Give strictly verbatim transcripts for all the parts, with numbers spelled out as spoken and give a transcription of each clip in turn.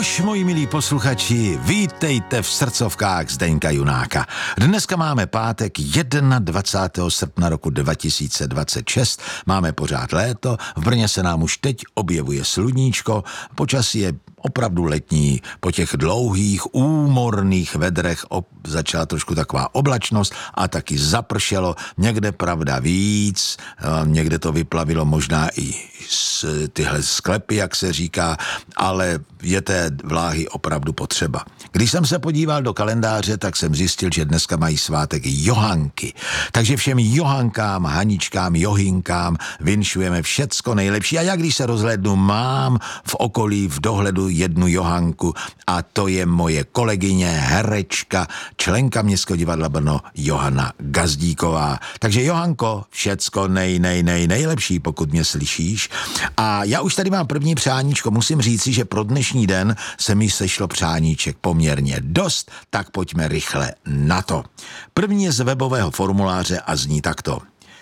Tož, moji milí posluchači, vítejte v srdcovkách Zdeňka Junáka. Dneska máme pátek dvacátého prvního srpna roku dva tisíce dvacet šest. Máme pořád léto, v Brně se nám už teď objevuje sluníčko, počasí je opravdu letní, po těch dlouhých, úmorných vedrech op- začala trošku taková oblačnost a taky zapršelo, někde pravda víc, někde to vyplavilo možná i z tyhle sklepy, jak se říká, ale je té vláhy opravdu potřeba. Když jsem se podíval do kalendáře, tak jsem zjistil, že dneska mají svátek Johanky. Takže všem Johankám, Haničkám, Johinkám vinšujeme všecko nejlepší. A já, když se rozhlédnu, mám v okolí, v dohledu jednu Johanku a to je moje kolegyně, herečka, členka Městského divadla Brno, Johana Gazdíková. Takže Johanko, všecko nej, nej, nej, nejlepší, pokud mě slyšíš. A já už tady mám první přáníčko, musím říci, že pro dnešní den se mi sešlo přáníček poměrně dost, tak pojďme rychle na to. První je z webového formuláře a zní takto.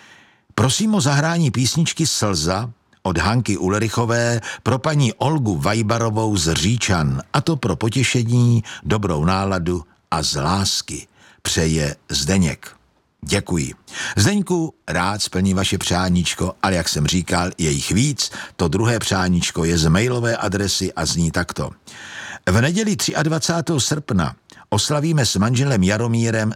Prosím o zahrání písničky Slza od Hanky Ulrichové pro paní Olgu Vajbarovou z Říčan, a to pro potěšení, dobrou náladu a z lásky. Přeje Zdeněk. Děkuji. Zdeňku, rád splní vaše přáníčko, ale jak jsem říkal, je jich víc. To druhé přáníčko je z mailové adresy a zní takto. V neděli dvacátého třetího srpna oslavíme s manželem Jaromírem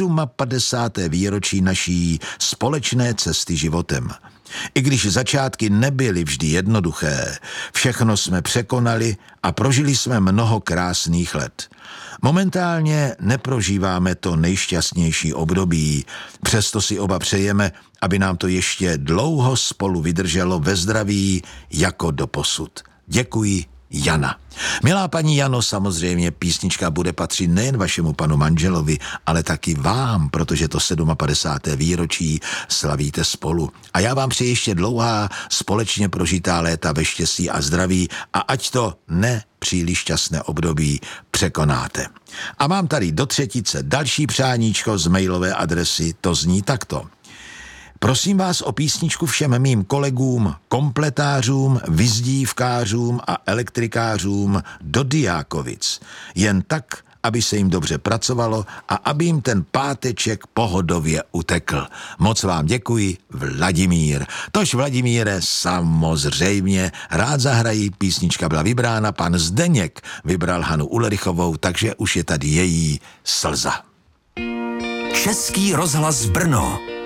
padesáté sedmé výročí naší společné cesty životem. I když začátky nebyly vždy jednoduché, všechno jsme překonali a prožili jsme mnoho krásných let. Momentálně neprožíváme to nejšťastnější období, přesto si oba přejeme, aby nám to ještě dlouho spolu vydrželo ve zdraví jako doposud. Děkuji, Jana. Milá paní Jano, samozřejmě písnička bude patřit nejen vašemu panu manželovi, ale taky vám, protože to padesáté sedmé výročí slavíte spolu. A já vám přeji ještě dlouhá, společně prožitá léta ve štěstí a zdraví a ať to ne příliš šťastné období překonáte. A mám tady do třetice další přáníčko z mailové adresy, to zní takto. Prosím vás o písničku všem mým kolegům, kompletářům, vyzdívkářům a elektrikářům do Diákovic. Jen tak, aby se jim dobře pracovalo a aby jim ten páteček pohodově utekl. Moc vám děkuji, Vladimír. Tož Vladimíre, samozřejmě rád zahrají, písnička byla vybrána, pan Zdeněk vybral Hanu Ulrichovou, takže už je tady její Slza. Český rozhlas Brno.